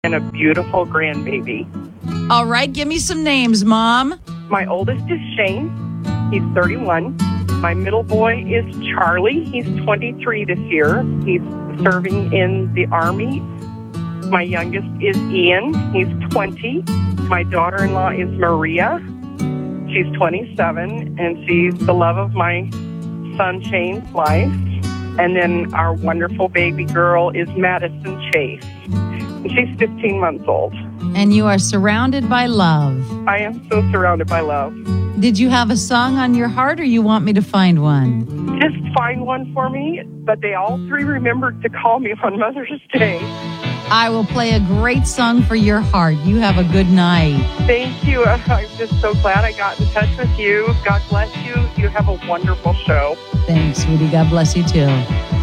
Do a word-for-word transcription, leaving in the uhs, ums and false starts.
and a beautiful grandbaby. All right, give me some names, Mom. My oldest is Shane. He's thirty-one. My middle boy is Charlie. He's twenty-three this year. He's serving in the Army. My youngest is Ian. He's twenty. My daughter-in-law is Maria. She's twenty-seven, and she's the love of my son Shane's life. And then our wonderful baby girl is Madison Chase. She's fifteen months old. And you are surrounded by love. I am so surrounded by love. Did you have a song on your heart, or you want me to find one? Just find one for me, but they all three remembered to call me on Mother's Day. I will play a great song for your heart. You have a good night. Thank you. I'm just so glad I got in touch with you. God bless you. You have a wonderful show. Thanks, sweetie. God bless you, too.